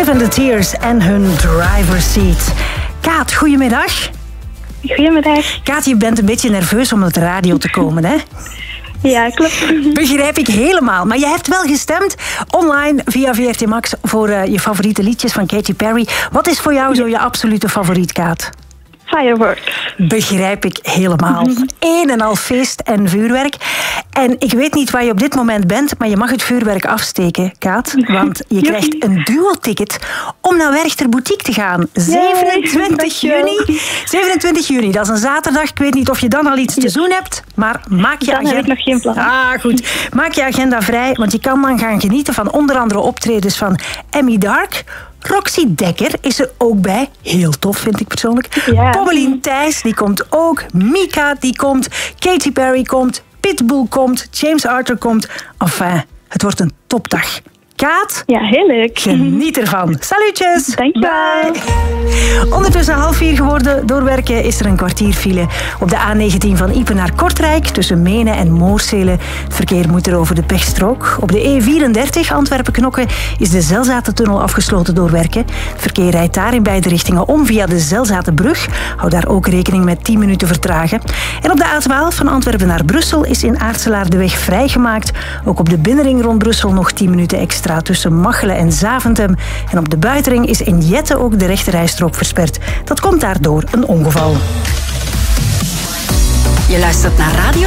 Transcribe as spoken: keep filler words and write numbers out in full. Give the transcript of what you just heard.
Lavender Tears en hun driver's seat. Kaat, goedemiddag. Goedemiddag. Kaat, je bent een beetje nerveus om op de radio te komen, hè? Ja, klopt. Begrijp ik helemaal. Maar je hebt wel gestemd online via V R T Max voor uh, je favoriete liedjes van Katy Perry. Wat is voor jou zo je absolute favoriet, Kaat? Fireworks. Begrijp ik helemaal. Een en al feest en vuurwerk. En ik weet niet waar je op dit moment bent, maar je mag het vuurwerk afsteken, Kaat. Want je krijgt een duo-ticket om naar Werchter Boutique te gaan. zevenentwintig juni. zevenentwintig juni, dat is een zaterdag. Ik weet niet of je dan al iets te doen hebt, maar maak je dan agenda... heb ik nog geen plan. Ah, goed. Maak je agenda vrij, want je kan dan gaan genieten van onder andere optredens van Emmy Dark. Roxy Dekker is er ook bij. Heel tof, vind ik persoonlijk. Ja. Pommelien Thijs, die komt ook. Mika, die komt. Katy Perry komt. Pitbull komt. James Arthur komt. Enfin, het wordt een topdag. Kaat? Ja, heel leuk. Geniet ervan. Salutjes. Dankjewel. Bye. Ondertussen half vier geworden. Doorwerken is er een kwartier file op de A negentien van Iepen naar Kortrijk. Tussen Menen en Moorsele. Het verkeer moet er over de pechstrook. Op de E vierendertig Antwerpen-Knokke is de Zelzatentunnel afgesloten door werken. Het verkeer rijdt daar in beide richtingen om via de Zelzatenbrug. Hou daar ook rekening met tien minuten vertragen. En op de A twaalf van Antwerpen naar Brussel is in Aartselaar de weg vrijgemaakt. Ook op de binnenring rond Brussel nog tien minuten extra tussen Machelen en Zaventem. En op de buitenring is in Jette ook de rechterrijstrook versperd. Dat komt daardoor een ongeval. Je luistert naar Radio